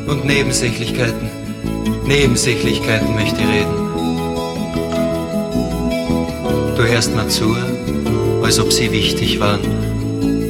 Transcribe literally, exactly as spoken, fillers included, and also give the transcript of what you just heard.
und Nebensächlichkeiten, Nebensächlichkeiten möchte ich reden. Du hörst mir zu, als ob sie wichtig waren.